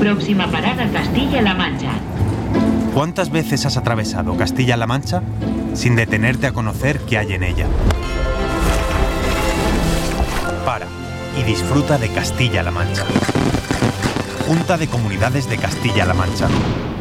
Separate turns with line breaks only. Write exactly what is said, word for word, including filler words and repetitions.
Próxima parada Castilla-La Mancha.
¿Cuántas veces has atravesado Castilla-La Mancha sin detenerte a conocer qué hay en ella? Para y disfruta de Castilla-La Mancha. Junta de Comunidades de Castilla-La Mancha.